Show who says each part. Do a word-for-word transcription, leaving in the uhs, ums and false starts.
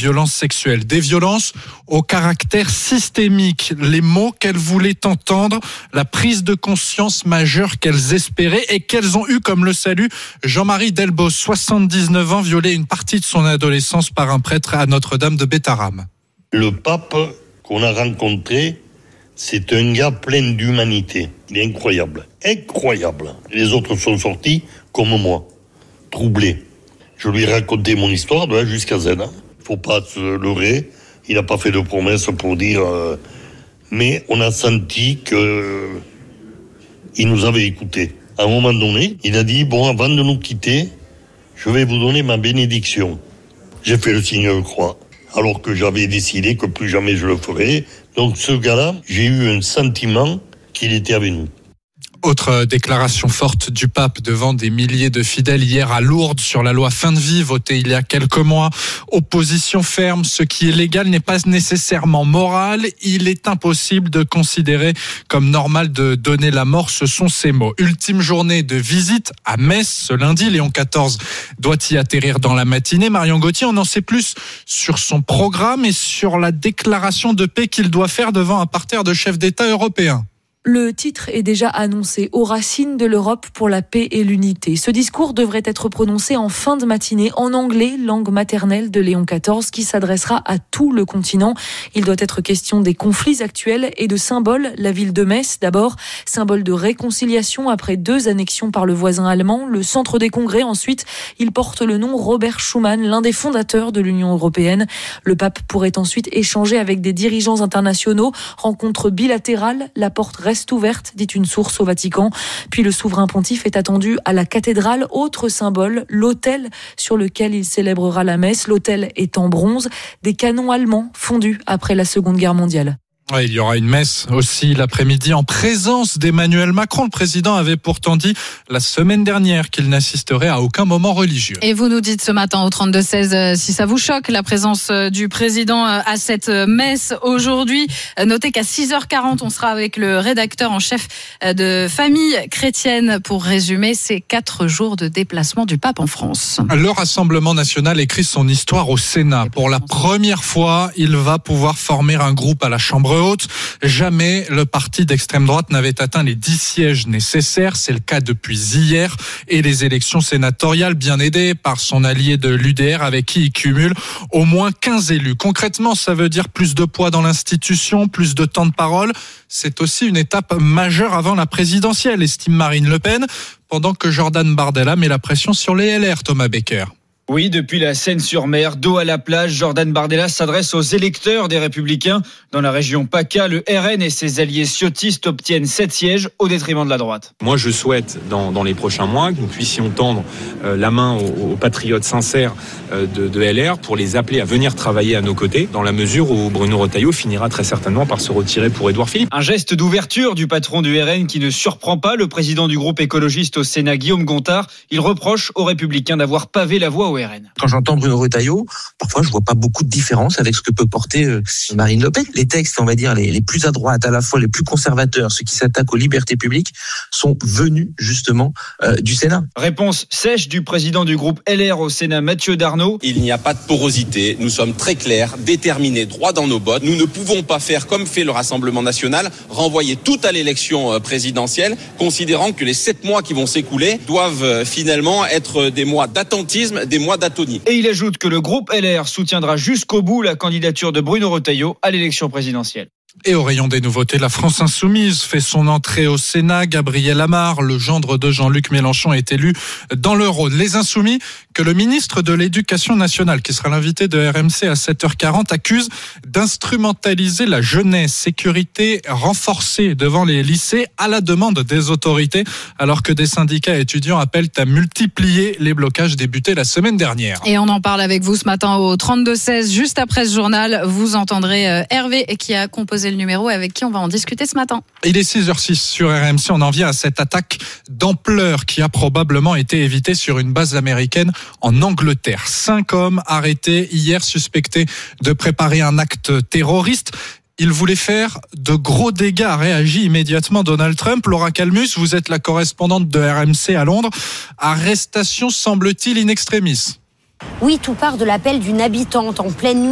Speaker 1: violences sexuelles. Des violences au caractère systémique. Les mots qu'elles voulaient entendre, la prise de conscience majeure qu'elles espéraient et qu'elles ont eu comme le salut Jean-Marie Delbos, soixante-dix-neuf ans, violé une partie de son adolescence par un prêtre à Notre-Dame de Bétharram.
Speaker 2: Le pape qu'on a rencontré, c'est un gars plein d'humanité. Il est incroyable, incroyable. Les autres sont sortis comme moi, troublés. Je lui ai raconté mon histoire de A jusqu'à Z. Il ne faut pas se leurrer. Il n'a pas fait de promesses pour dire... Euh, mais on a senti que il nous avait écoutés. À un moment donné, il a dit, bon, avant de nous quitter, je vais vous donner ma bénédiction. J'ai fait le signe de croix, alors que j'avais décidé que plus jamais je le ferais. Donc ce gars-là, j'ai eu un sentiment qu'il était avec nous.
Speaker 1: Autre déclaration forte du pape devant des milliers de fidèles hier à Lourdes sur la loi fin de vie votée il y a quelques mois. Opposition ferme, ce qui est légal n'est pas nécessairement moral. Il est impossible de considérer comme normal de donner la mort, ce sont ses mots. Ultime journée de visite à Metz ce lundi. Léon quatorze doit y atterrir dans la matinée. Marion Gauthier, on en sait plus sur son programme et sur la déclaration de paix qu'il doit faire devant un parterre de chefs d'État européens.
Speaker 3: Le titre est déjà annoncé, aux racines de l'Europe pour la paix et l'unité. Ce discours devrait être prononcé en fin de matinée en anglais, langue maternelle de Léon quatorze, qui s'adressera à tout le continent. Il doit être question des conflits actuels et de symboles. La ville de Metz, d'abord, symbole de réconciliation après deux annexions par le voisin allemand. Le centre des congrès, ensuite, il porte le nom Robert Schuman, l'un des fondateurs de l'Union européenne. Le pape pourrait ensuite échanger avec des dirigeants internationaux. Rencontre bilatérale, la porte reste reste ouverte, dit une source au Vatican. Puis le souverain pontife est attendu à la cathédrale, autre symbole, l'autel sur lequel il célébrera la messe. L'autel est en bronze, des canons allemands fondus après la Seconde Guerre mondiale.
Speaker 1: Ouais, il y aura une messe aussi l'après-midi en présence d'Emmanuel Macron. Le président avait pourtant dit la semaine dernière qu'il n'assisterait à aucun moment religieux.
Speaker 4: Et vous nous dites ce matin au trente-deux seize si ça vous choque, la présence du président à cette messe aujourd'hui. Notez qu'à six heures quarante, on sera avec le rédacteur en chef de Famille chrétienne pour résumer ces quatre jours de déplacement du pape en France.
Speaker 1: Le Rassemblement national écrit son histoire au Sénat. Pour la première fois, il va pouvoir former un groupe à la Chambre haute. Jamais le parti d'extrême droite n'avait atteint les dix sièges nécessaires. C'est le cas depuis hier. Et les élections sénatoriales, bien aidées par son allié de l'U D R, avec qui il cumule au moins quinze élus. Concrètement, ça veut dire plus de poids dans l'institution, plus de temps de parole. C'est aussi une étape majeure avant la présidentielle, estime Marine Le Pen, pendant que Jordan Bardella met la pression sur les L R, Thomas Becker.
Speaker 5: Oui, depuis la Seine-sur-Mer, dos à la plage, Jordan Bardella s'adresse aux électeurs des Républicains. Dans la région PACA, le R N et ses alliés ciotistes obtiennent sept sièges au détriment de la droite.
Speaker 6: Moi, je souhaite, dans, dans les prochains mois, que nous puissions tendre euh, la main aux, aux patriotes sincères euh, de, de L R pour les appeler à venir travailler à nos côtés, dans la mesure où Bruno Retailleau finira très certainement par se retirer pour Édouard Philippe.
Speaker 5: Un geste d'ouverture du patron du R N qui ne surprend pas le président du groupe écologiste au Sénat, Guillaume Gontard. Il reproche aux Républicains d'avoir pavé la voie au R N.
Speaker 7: Quand j'entends Bruno Retailleau, parfois je vois pas beaucoup de différence avec ce que peut porter euh, Marine Le Pen. Les textes, on va dire, les, les plus à droite, à la fois les plus conservateurs, ceux qui s'attaquent aux libertés publiques, sont venus justement euh, du Sénat.
Speaker 5: Réponse sèche du président du groupe L R au Sénat, Mathieu Darnaud.
Speaker 8: Il n'y a pas de porosité, nous sommes très clairs, déterminés, droits dans nos bottes. Nous ne pouvons pas faire comme fait le Rassemblement national, renvoyer tout à l'élection présidentielle, considérant que les sept mois qui vont s'écouler doivent finalement être des mois d'attentisme, des mois d'atonie.
Speaker 5: Et il ajoute que le groupe L R soutiendra jusqu'au bout la candidature de Bruno Retailleau à l'élection présidentielle.
Speaker 1: Et au rayon des nouveautés, la France insoumise fait son entrée au Sénat. Gabriel Amar, le gendre de Jean-Luc Mélenchon, est élu dans le Rhône. Les insoumis que le ministre de l'Éducation nationale, qui sera l'invité de R M C à sept heures quarante, accuse d'instrumentaliser la jeunesse. Sécurité renforcée devant les lycées à la demande des autorités, alors que des syndicats étudiants appellent à multiplier les blocages débutés la semaine dernière.
Speaker 4: Et on en parle avec vous ce matin au trente-deux seize, juste après ce journal. Vous entendrez Hervé qui a composé le numéro et avec qui on va en discuter ce matin.
Speaker 1: Il est six heures six sur R M C. On en vient à cette attaque d'ampleur qui a probablement été évitée sur une base américaine en Angleterre. Cinq hommes arrêtés hier, suspectés de préparer un acte terroriste. Ils voulaient faire de gros dégâts, a réagi immédiatement Donald Trump. Laura Calmus, vous êtes la correspondante de R M C à Londres. Arrestation semble-t-il in extremis.
Speaker 9: Oui, tout part de l'appel d'une habitante en pleine nuit.